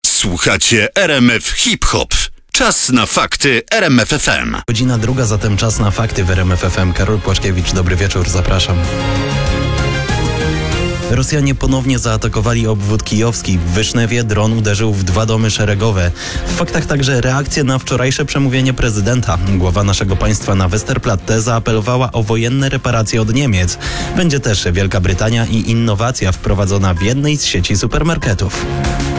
Słuchacie RMF Hip Hop. Czas na fakty RMF FM. Godzina druga, zatem czas na fakty w RMF FM. Karol Płaczkiewicz, dobry wieczór, zapraszam. Rosjanie ponownie zaatakowali obwód kijowski. W Wysznewie dron uderzył w 2 domy szeregowe. W faktach także reakcje na wczorajsze przemówienie prezydenta. Głowa naszego państwa na Westerplatte zaapelowała o wojenne reparacje od Niemiec. Będzie też Wielka Brytania i innowacja wprowadzona w jednej z sieci supermarketów.